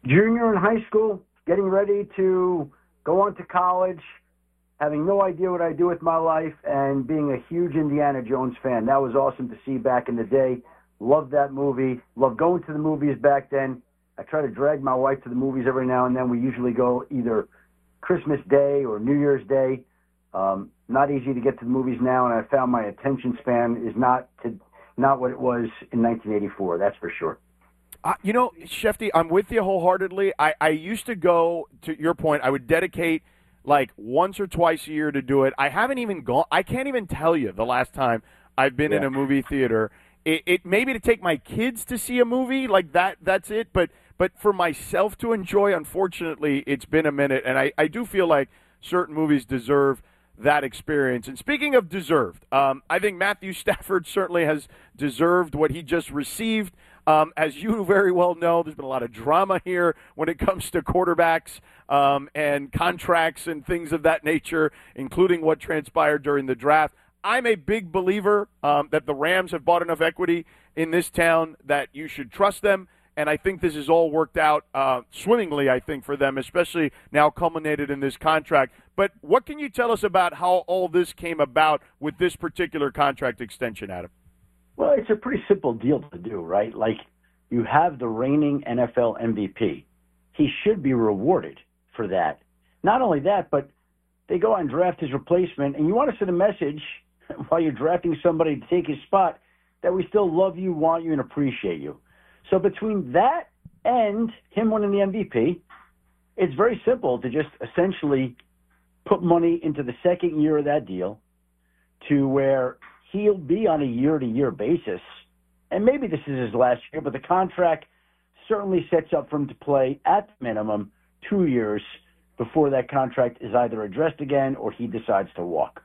Junior in high school, getting ready to go on to college, having no idea what I do with my life, and being a huge Indiana Jones fan. That was awesome to see back in the day. Loved that movie. Loved going to the movies back then. I try to drag my wife to the movies every now and then. We usually go either Christmas Day or New Year's Day. Not easy to get to the movies now, and I found my attention span is not what it was in 1984. That's for sure. Shefty, I'm with you wholeheartedly. I used to go, to your point, I would dedicate like once or twice a year to do it. I haven't even gone. I can't even tell you the last time I've been in a movie theater. It maybe to take my kids to see a movie like that. That's it. But for myself to enjoy, unfortunately, it's been a minute, and I do feel like certain movies deserve that experience. And speaking of deserved, I think Matthew Stafford certainly has deserved what he just received. As you very well know, there's been a lot of drama here when it comes to quarterbacks and contracts and things of that nature, including what transpired during the draft. I'm a big believer that the Rams have bought enough equity in this town that you should trust them. And I think this has all worked out swimmingly, I think, for them, especially now culminated in this contract. But what can you tell us about how all this came about with this particular contract extension, Adam? Well, it's a pretty simple deal to do, right? Like, you have the reigning NFL MVP. He should be rewarded for that. Not only that, but they go out and draft his replacement, and you want to send a message while you're drafting somebody to take his spot that we still love you, want you, and appreciate you. So between that and him winning the MVP, it's very simple to just essentially put money into the second year of that deal to where he'll be on a year-to-year basis. And maybe this is his last year, but the contract certainly sets up for him to play at the minimum 2 years before that contract is either addressed again or he decides to walk.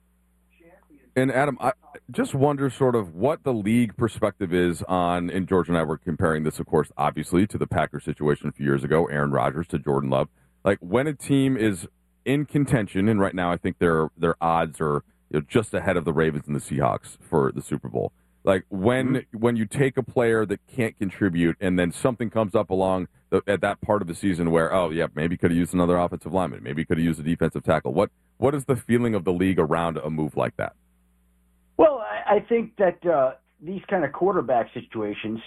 And Adam, I just wonder sort of what the league perspective is on, and George and I were comparing this, of course, obviously, to the Packers situation a few years ago, Aaron Rodgers to Jordan Love. Like, when a team is in contention, and right now I think their odds are just ahead of the Ravens and the Seahawks for the Super Bowl. Like, when you take a player that can't contribute and then something comes up along at that part of the season where, maybe could have used another offensive lineman, maybe could have used a defensive tackle. What is the feeling of the league around a move like that? Well, I think that these kind of quarterback situations,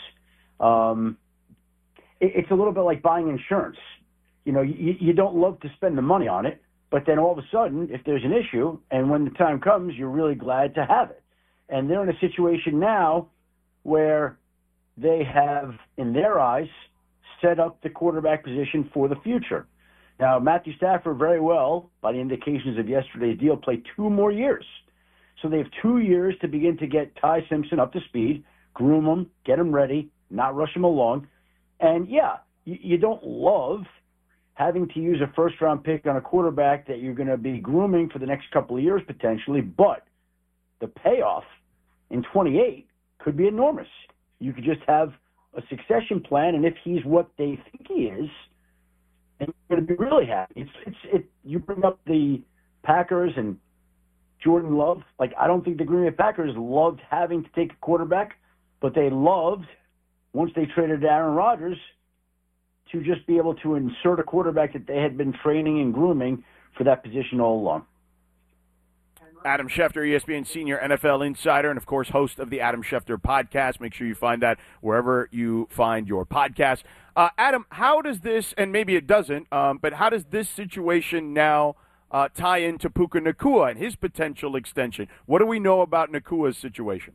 it's a little bit like buying insurance. You know, you don't love to spend the money on it, but then all of a sudden, if there's an issue, and when the time comes, you're really glad to have it. And they're in a situation now where they have, in their eyes, set up the quarterback position for the future. Now, Matthew Stafford very well, by the indications of yesterday's deal, played 2 more years. So they have 2 years to begin to get Ty Simpson up to speed, groom him, get him ready, not rush him along. And, you don't love having to use a first-round pick on a quarterback that you're going to be grooming for the next couple of years potentially, but the payoff in 28 could be enormous. You could just have a succession plan, and if he's what they think he is, then you're going to be really happy. You bring up the Packers and Jordan Love. Like, I don't think the Green Bay Packers loved having to take a quarterback, but they loved, once they traded Aaron Rodgers, to just be able to insert a quarterback that they had been training and grooming for that position all along. Adam Schefter, ESPN senior NFL insider, and, of course, host of the Adam Schefter podcast. Make sure you find that wherever you find your podcast. Adam, how does this, and maybe it doesn't, but how does this situation now tie into Puka Nacua and his potential extension? What do we know about Nacua's situation?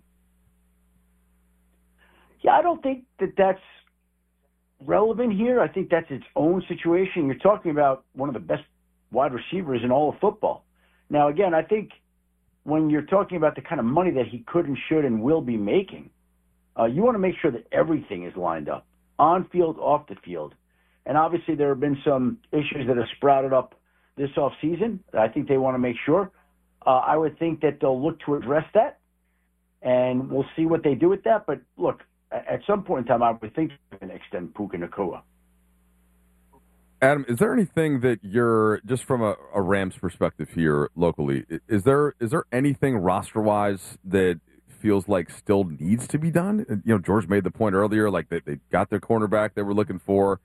Yeah, I don't think that that's relevant here. I think that's its own situation. You're talking about one of the best wide receivers in all of football. Now, again, I think when you're talking about the kind of money that he could and should and will be making, you want to make sure that everything is lined up, on field, off the field. And obviously there have been some issues that have sprouted up this offseason that I think they want to make sure. I would think that they'll look to address that, and we'll see what they do with that. But, look, at some point in time, I would think they're going to extend Puka Nacua. Adam, is there anything that you're, just from a Rams perspective here locally, is there anything roster-wise that feels like still needs to be done? You know, George made the point earlier, like they got their cornerback they were looking for.